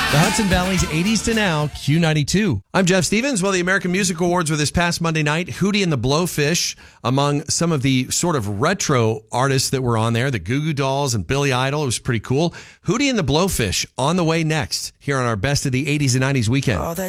The Hudson Valley's 80s to now, Q92. I'm Jeff Stevens. Well, the American Music Awards were this past Monday night. Hootie and the Blowfish, among some of the sort of retro artists that were on there, the Goo Goo Dolls and Billy Idol. It was pretty cool. Hootie and the Blowfish on the way next here on our Best of the 80s and 90s weekend.